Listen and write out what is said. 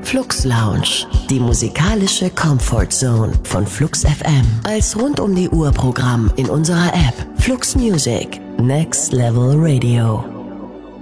Flux Lounge, die musikalische Comfort Zone von Flux FM. Als rund um die Uhr Programm in unserer App Flux Music. Next Level Radio.